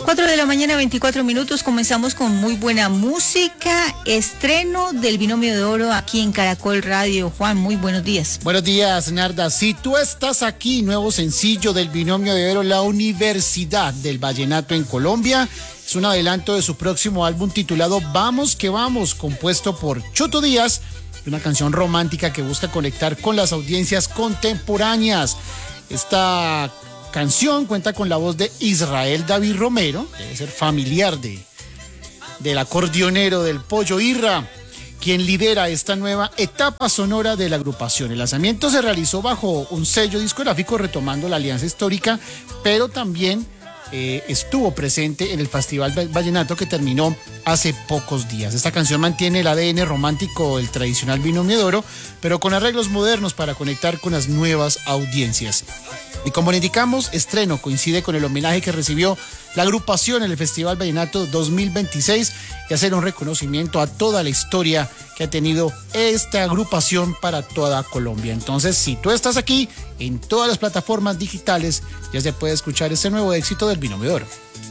4 de la mañana, 24 minutos. Comenzamos con muy buena música. Estreno del Binomio de Oro aquí en Caracol Radio. Juan, muy buenos días. Buenos días, Narda. Si tú estás aquí, nuevo sencillo del Binomio de Oro, La Universidad del Vallenato en Colombia. Es un adelanto de su próximo álbum titulado Vamos que Vamos, compuesto por Choto Díaz. Una canción romántica que busca conectar con las audiencias contemporáneas. Esta canción cuenta con la voz de Israel David Romero, debe ser familiar del acordeonero del Pollo Irra, quien lidera esta nueva etapa sonora de la agrupación. El lanzamiento se realizó bajo un sello discográfico retomando la alianza histórica, pero también estuvo presente en el Festival Vallenato que terminó hace pocos días. Esta canción mantiene el ADN romántico del tradicional Binomio de Oro, pero con arreglos modernos para conectar con las nuevas audiencias. Y como le indicamos, estreno coincide con el homenaje que recibió la agrupación en el Festival Vallenato 2026 y hacer un reconocimiento a toda la historia que ha tenido esta agrupación para toda Colombia. Entonces, si tú estás aquí, en todas las plataformas digitales ya se puede escuchar este nuevo éxito del Binomio de Oro.